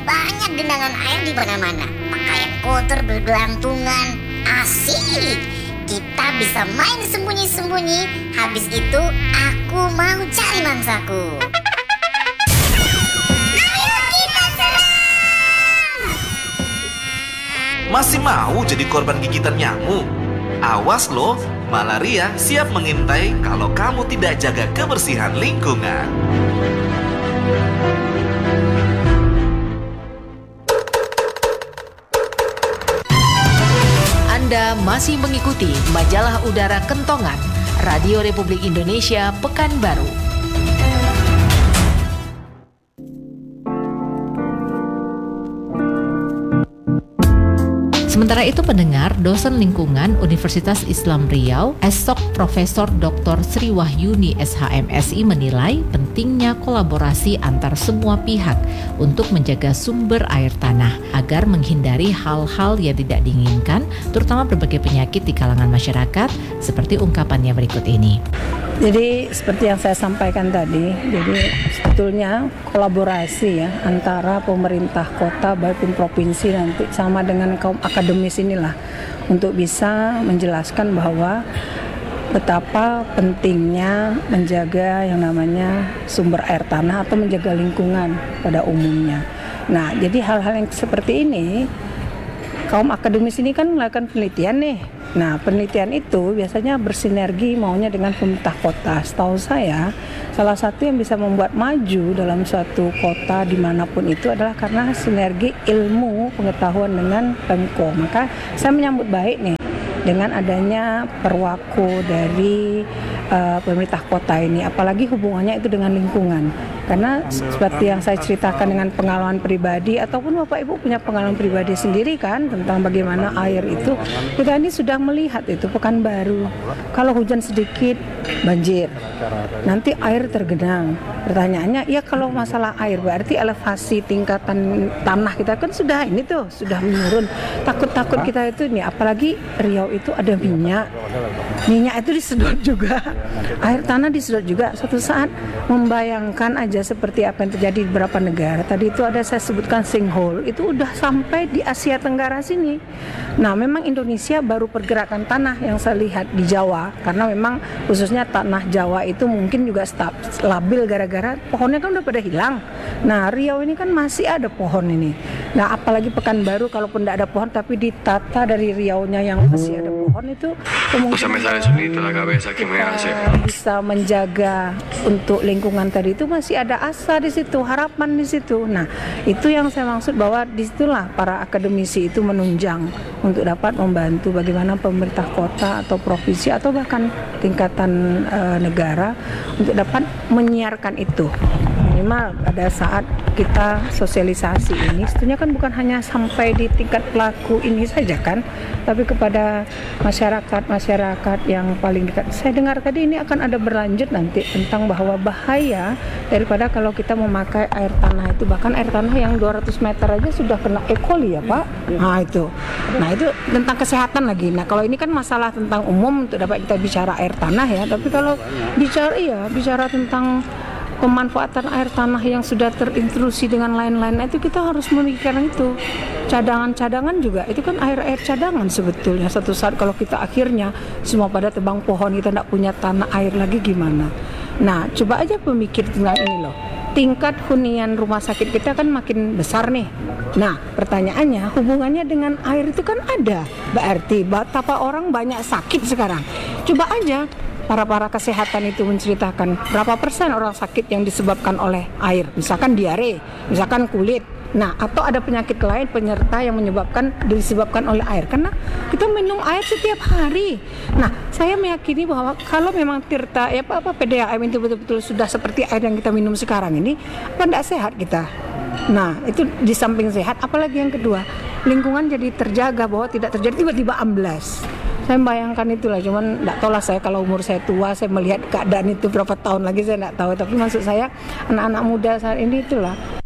banyak genangan air di mana-mana. Pakaian kotor bergelantungan. Asik. Kita bisa main sembunyi-sembunyi. Habis itu aku mau cari mangsaku. Ayo kita serang! Masih mau jadi korban gigitan nyamuk? Awas loh, malaria siap mengintai kalau kamu tidak jaga kebersihan lingkungan. Anda masih mengikuti Majalah Udara Kentongan, Radio Republik Indonesia Pekanbaru. Sementara itu pendengar, dosen lingkungan Universitas Islam Riau, Esok Profesor Dr. Sri Wahyuni SHMSI menilai pentingnya kolaborasi antar semua pihak untuk menjaga sumber air tanah agar menghindari hal-hal yang tidak diinginkan, terutama berbagai penyakit di kalangan masyarakat, seperti ungkapannya berikut ini. Jadi seperti yang saya sampaikan tadi, jadi sebetulnya kolaborasi ya antara pemerintah kota maupun provinsi nanti sama dengan kaum akademis inilah untuk bisa menjelaskan bahwa betapa pentingnya menjaga yang namanya sumber air tanah atau menjaga lingkungan pada umumnya. Nah, jadi hal-hal yang seperti ini kaum akademis ini kan melakukan penelitian nih. Nah, penelitian itu biasanya bersinergi maunya dengan pemerintah kota. Setahu saya, salah satu yang bisa membuat maju dalam suatu kota dimanapun itu adalah karena sinergi ilmu pengetahuan dengan Pemko. Maka saya menyambut baik nih dengan adanya perwaku dari pemerintah kota ini, apalagi hubungannya itu dengan lingkungan. Karena seperti yang saya ceritakan dengan pengalaman pribadi ataupun Bapak Ibu punya pengalaman pribadi sendiri kan tentang bagaimana air itu, kita ini sudah melihat itu Pekanbaru. Kalau hujan sedikit banjir, nanti air tergenang. Pertanyaannya, ya kalau masalah air berarti elevasi tingkatan tanah kita kan sudah ini tuh sudah menurun. Takut-takut kita itu nih, apalagi Riau itu ada minyak itu disedot juga, air tanah disedot juga. Suatu saat membayangkan aja seperti apa yang terjadi di beberapa negara. Tadi itu ada saya sebutkan sinkhole, itu udah sampai di Asia Tenggara sini. Nah, memang Indonesia baru pergerakan tanah yang saya lihat di Jawa, karena memang khususnya tanah Jawa itu mungkin juga labil gara-gara pohonnya kan udah pada hilang. Nah, Riau ini kan masih ada pohon ini. Nah, apalagi Pekanbaru kalaupun tidak ada pohon tapi ditata dari Riaunya yang masih ada pohon itu kemungkinan bisa menjaga untuk lingkungan tadi itu masih ada asa di situ, harapan di situ. Nah, itu yang saya maksud bahwa disitulah para akademisi itu menunjang untuk dapat membantu bagaimana pemerintah kota atau provinsi atau bahkan tingkatan negara untuk dapat menyiarkan itu. Minimal pada saat kita sosialisasi ini sebetulnya kan bukan hanya sampai di tingkat pelaku ini saja kan, tapi kepada masyarakat yang paling dekat. Saya dengar tadi ini akan ada berlanjut nanti tentang bahwa bahaya daripada kalau kita memakai air tanah itu, bahkan air tanah yang 200 meter aja sudah kena E. coli ya Pak. Nah itu tentang kesehatan lagi. Nah kalau ini kan masalah tentang umum untuk dapat kita bicara air tanah ya, tapi kalau bicara tentang pemanfaatan air tanah yang sudah terintrusi dengan lain-lain, itu kita harus memikirkan itu. Cadangan-cadangan juga, itu kan air-air cadangan sebetulnya. Satu saat kalau kita akhirnya semua pada tebang pohon, kita tidak punya tanah air lagi gimana? Nah, coba aja pemikir tentang ini loh. Tingkat hunian rumah sakit kita kan makin besar nih. Nah, pertanyaannya hubungannya dengan air itu kan ada. Berarti betapa orang banyak sakit sekarang. Coba aja para kesehatan itu menceritakan berapa persen orang sakit yang disebabkan oleh air, misalkan diare, misalkan kulit, nah atau ada penyakit lain penyerta yang disebabkan oleh air karena kita minum air setiap hari. Nah, saya meyakini bahwa kalau memang Tirta PDAM itu betul-betul sudah seperti air yang kita minum sekarang ini, tidak sehat kita. Nah, itu di samping sehat, apalagi yang kedua, lingkungan jadi terjaga bahwa tidak terjadi tiba-tiba amblas. Saya membayangkan itulah, cuman tidak tahu lah saya kalau umur saya tua, saya melihat keadaan itu berapa tahun lagi saya tidak tahu. Tapi maksud saya anak-anak muda saat ini itulah